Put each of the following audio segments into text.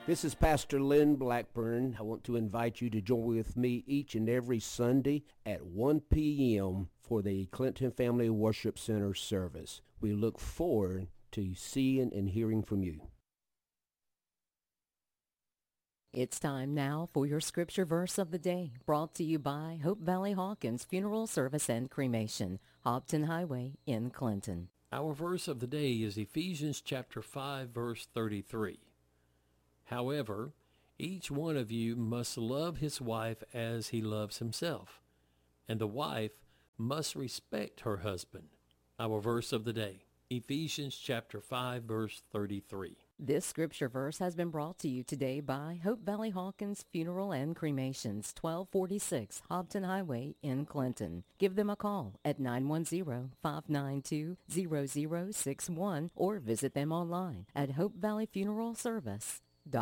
This is Pastor Lynn Blackburn. I want to invite you to join with me each and every Sunday at 1 p.m. for the Clinton Family Worship Center service. We look forward to seeing and hearing from you. It's time now for your scripture verse of the day, brought to you by Hope Valley Hawkins Funeral Service and Cremation, Hobton Highway in Clinton. Our verse of the day is Ephesians chapter 5, verse 33. However, each one of you must love his wife as he loves himself, and the wife must respect her husband. Our verse of the day, Ephesians chapter 5, verse 33. This scripture verse has been brought to you today by Hope Valley Hawkins Funeral and Cremations, 1246 Hobton Highway in Clinton. Give them a call at 910-592-0061 or visit them online at hopevalleyfuneralservice.com.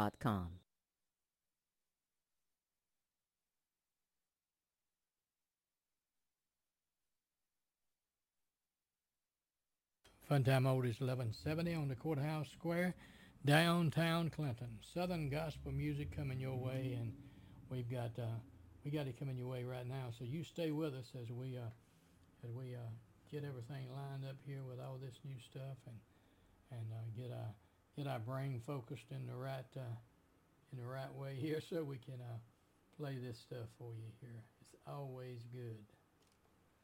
Funtime Oldies 1170 on the Courthouse Square, downtown Clinton. Southern gospel music coming your way, and we got it coming your way right now. So you stay with us as we get everything lined up here with all this new stuff, and get our brain focused in the right way here, so we can play this stuff for you here. It's always good.